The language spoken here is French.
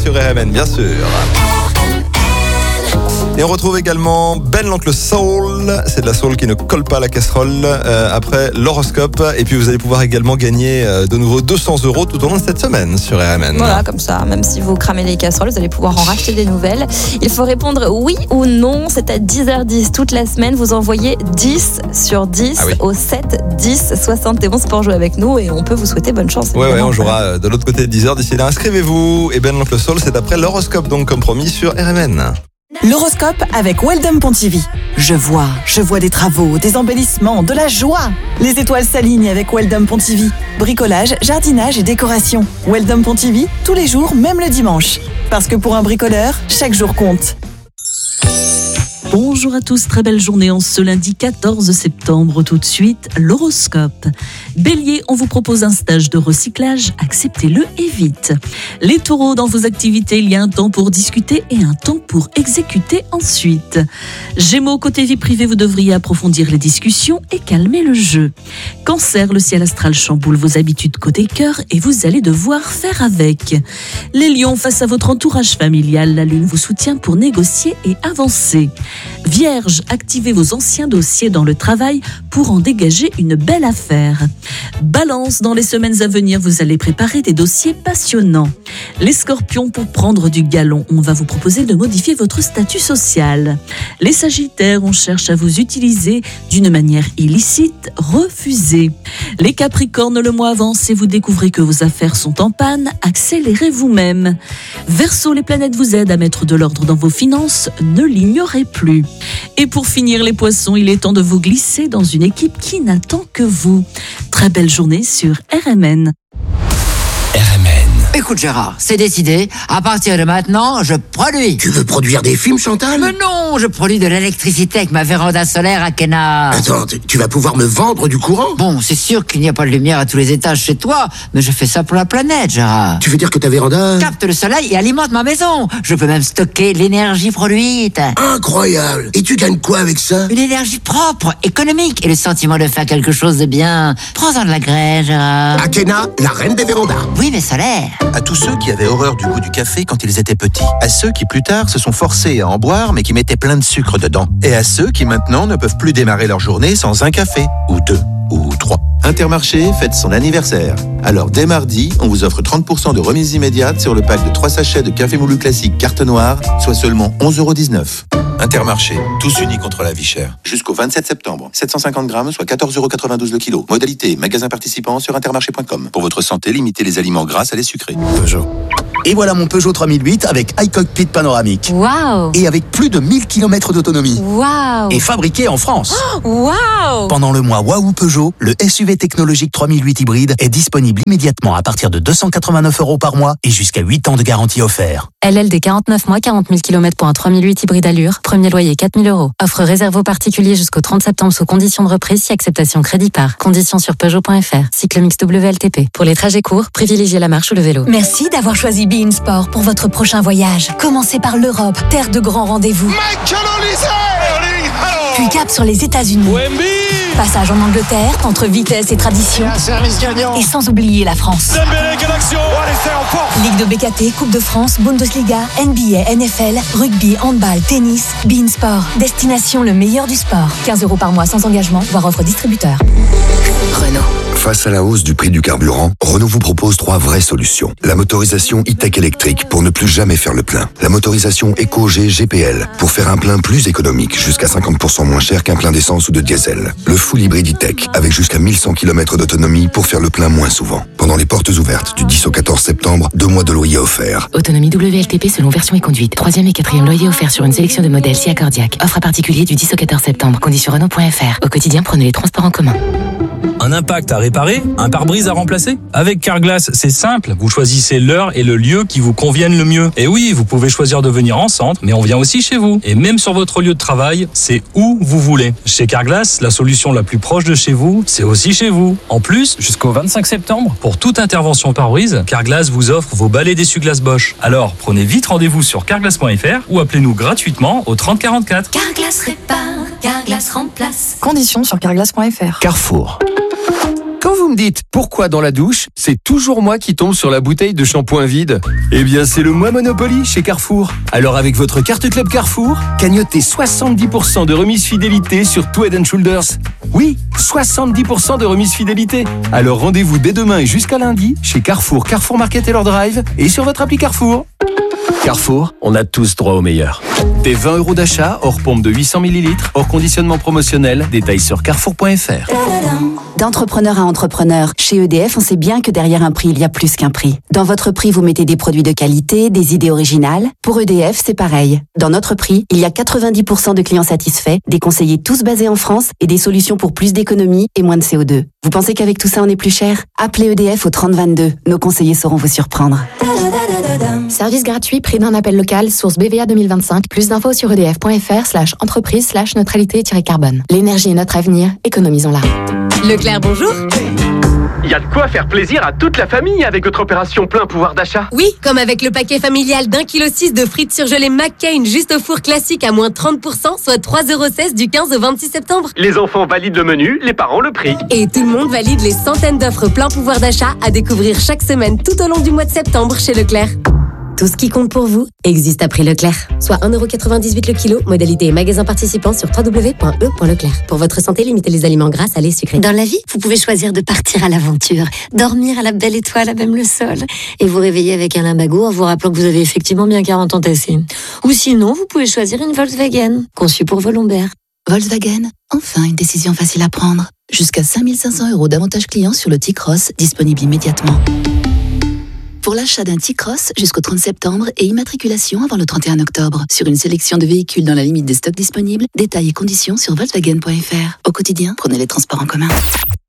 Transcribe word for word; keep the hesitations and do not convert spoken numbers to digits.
sur R M N, bien sûr. Et on retrouve également Ben l'Oncle Soul. C'est de la soul qui ne colle pas à la casserole. Euh, après l'horoscope. Et puis vous allez pouvoir également gagner euh, de nouveau deux cents euros tout au long de cette semaine sur R M N. Voilà, comme ça, même si vous cramez les casseroles, vous allez pouvoir en racheter des nouvelles. Il faut répondre oui ou non. C'est à dix heures dix toute la semaine. Vous envoyez dix sur dix ah oui. au sept dix soixante et onze pour jouer avec nous. Et on peut vous souhaiter bonne chance. Ouais, ouais, on jouera de l'autre côté de dix heures. D'ici là, inscrivez-vous. Et Ben l'Oncle Soul, c'est après l'horoscope, donc comme promis sur R M N. L'horoscope avec Weldom Pontivy. Je vois, je vois des travaux, des embellissements, de la joie. Les étoiles s'alignent avec Weldom Pontivy. Bricolage, jardinage et décoration. Weldom Pontivy, tous les jours, même le dimanche. Parce que pour un bricoleur, chaque jour compte. Bonjour à tous, très belle journée en ce lundi quatorze septembre. Tout de suite, l'horoscope. Bélier, on vous propose un stage de recyclage, acceptez-le et vite. Les taureaux, dans vos activités, il y a un temps pour discuter et un temps pour exécuter ensuite. Gémeaux, côté vie privée, vous devriez approfondir les discussions et calmer le jeu. Cancer, le ciel astral chamboule vos habitudes côté cœur et vous allez devoir faire avec. Les lions, face à votre entourage familial, la lune vous soutient pour négocier et avancer. Vierge, activez vos anciens dossiers dans le travail pour en dégager une belle affaire. Balance, dans les semaines à venir, vous allez préparer des dossiers passionnants. Les scorpions, pour prendre du galon, on va vous proposer de modifier votre statut social. Les sagittaires, on cherche à vous utiliser d'une manière illicite, refusez. Les capricornes, le mois avance et vous découvrez que vos affaires sont en panne, accélérez vous-même. Verseau, les planètes vous aident à mettre de l'ordre dans vos finances, ne l'ignorez plus. Et pour finir, les poissons, il est temps de vous glisser dans une équipe qui n'attend que vous. Très belle journée sur R M N. R M N. Écoute Gérard, c'est décidé, à partir de maintenant, je produis. Tu veux produire des films, Chantal? Mais non, je produis de l'électricité avec ma véranda solaire à Kena. Attends, tu vas pouvoir me vendre du courant? Bon, c'est sûr qu'il n'y a pas de lumière à tous les étages chez toi, mais je fais ça pour la planète, Gérard. Tu veux dire que ta véranda capte le soleil et alimente ma maison. Je peux même stocker l'énergie produite. Incroyable. Et tu gagnes quoi avec ça? Une énergie propre, économique et le sentiment de faire quelque chose de bien. Prends-en de la graisse, Gérard. À Kena, la reine des vérandas. Oui, mais solaire. À tous ceux qui avaient horreur du goût du café quand ils étaient petits. À ceux qui plus tard se sont forcés à en boire mais qui mettaient plein de sucre dedans. Et à ceux qui maintenant ne peuvent plus démarrer leur journée sans un café. Ou deux. Ou trois. Intermarché fête son anniversaire. Alors dès mardi, on vous offre trente pour cent de remise immédiate sur le pack de trois sachets de café moulu classique carte noire, soit seulement onze euros dix-neuf. Intermarché, tous unis contre la vie chère. Jusqu'au vingt-sept septembre. sept cent cinquante grammes, soit quatorze euros quatre-vingt-douze le kilo. Modalité, magasin participant sur intermarché point com. Pour votre santé, limitez les aliments gras à les sucrés. Peugeot. Et voilà mon Peugeot trois mille huit avec iCockpit panoramique. Waouh! Et avec plus de mille kilomètres d'autonomie. Waouh! Et fabriqué en France. Waouh! Pendant le mois Waouh Peugeot, le S U V technologique trois mille huit hybride est disponible immédiatement à partir de deux cent quatre-vingt-neuf euros par mois et jusqu'à huit ans de garantie offert. L L D quarante-neuf mois, quarante mille kilomètres pour un trois mille huit hybride allure. Premier loyer quatre mille euros. Offre réservée aux particuliers jusqu'au trente septembre sous condition de reprise si acceptation crédit par. Conditions sur Peugeot point F R. Cyclomix W L T P. Pour les trajets courts, privilégiez la marche ou le vélo. Merci d'avoir choisi Be In Sport pour votre prochain voyage. Commencez par l'Europe, terre de grands rendez-vous. Puis cap sur les États-Unis. Passage en Angleterre, entre vitesse et tradition. Et sans oublier la France. Ligue de B K T, Coupe de France, Bundesliga, N B A, N F L, rugby, handball, tennis, Be In Sport. Destination le meilleur du sport. quinze euros par mois sans engagement, voire offre distributeur. Renault. Face à la hausse du prix du carburant, Renault vous propose trois vraies solutions. La motorisation e-tech électrique pour ne plus jamais faire le plein. La motorisation EcoG G P L pour faire un plein plus économique, jusqu'à cinquante pour cent moins cher qu'un plein d'essence ou de diesel. Le full hybride e-tech avec jusqu'à mille cent kilomètres d'autonomie pour faire le plein moins souvent. Pendant les portes ouvertes du dix au quatorze septembre, deux mois de loyer offerts. Autonomie W L T P selon version et conduite. Troisième et quatrième loyer offert sur une sélection de modèles si accordiaque. Offre à particulier du dix au quatorze septembre. Conditions Renault point F R. Au quotidien, prenez les transports en commun. Un impact à réparer, un pare-brise à remplacer? Avec Carglass, c'est simple. Vous choisissez l'heure et le lieu qui vous conviennent le mieux. Et oui, vous pouvez choisir de venir en centre, mais on vient aussi chez vous. Et même sur votre lieu de travail, c'est où vous voulez. Chez Carglass, la solution la plus proche de chez vous, c'est aussi chez vous. En plus, jusqu'au vingt-cinq septembre, pour toute intervention pare-brise, Carglass vous offre vos balais d'essuie-glace Bosch. Alors, prenez vite rendez-vous sur carglass point F R ou appelez-nous gratuitement au trente quarante-quatre. Carglass répare, Carglass remplace. Conditions sur carglass point F R. Carrefour. Quand vous me dites pourquoi dans la douche, c'est toujours moi qui tombe sur la bouteille de shampoing vide. Eh bien, c'est le mois Monopoly chez Carrefour. Alors avec votre carte Club Carrefour, cagnotez soixante-dix pour cent de remise fidélité sur tout Head and Shoulders. Oui, soixante-dix pour cent de remise fidélité. Alors rendez-vous dès demain et jusqu'à lundi chez Carrefour, Carrefour Market et leur drive et sur votre appli Carrefour. Carrefour, on a tous droit au meilleur. Des vingt euros d'achat, hors pompe de huit cents millilitres, hors conditionnement promotionnel, détails sur carrefour point f r. D'entrepreneur à entrepreneur, chez E D F, on sait bien que derrière un prix, il y a plus qu'un prix. Dans votre prix, vous mettez des produits de qualité, des idées originales. Pour E D F, c'est pareil. Dans notre prix, il y a quatre-vingt-dix pour cent de clients satisfaits, des conseillers tous basés en France et des solutions pour plus d'économie et moins de C O deux. Vous pensez qu'avec tout ça, on est plus cher ? Appelez E D F au trente vingt-deux. Nos conseillers sauront vous surprendre. Service gratuit, prix d'un appel local, source B V A deux mille vingt-cinq. Plus d'infos sur edf.fr slash entreprise slash neutralité-carbone. L'énergie est notre avenir, économisons-la. Leclerc, bonjour. Il y a de quoi faire plaisir à toute la famille avec votre opération plein pouvoir d'achat. Oui, comme avec le paquet familial d'un kilo six de frites surgelées McCain juste au four classique à moins trente pour cent, soit trois euros seize du quinze au vingt-six septembre. Les enfants valident le menu, les parents le prix. Et tout le monde valide les centaines d'offres plein pouvoir d'achat à découvrir chaque semaine tout au long du mois de septembre chez Leclerc. Tout ce qui compte pour vous existe à prix Leclerc. Soit un euro quatre-vingt-dix-huit le kilo, modalité et magasin participant sur w w w point e point leclerc. Pour votre santé, limitez les aliments gras, salés, sucrés. Dans la vie, vous pouvez choisir de partir à l'aventure, dormir à la belle étoile, à même le sol, et vous réveiller avec un lumbago en vous rappelant que vous avez effectivement bien quarante ans tassés. Ou sinon, vous pouvez choisir une Volkswagen, conçue pour vos lombaires. Volkswagen, enfin une décision facile à prendre. Jusqu'à cinq mille cinq cents euros d'avantages clients sur le T-Cross, disponible immédiatement. Pour l'achat d'un T-Cross jusqu'au trente septembre et immatriculation avant le trente et un octobre. Sur une sélection de véhicules dans la limite des stocks disponibles, détails et conditions sur volkswagen point f r. Au quotidien, prenez les transports en commun.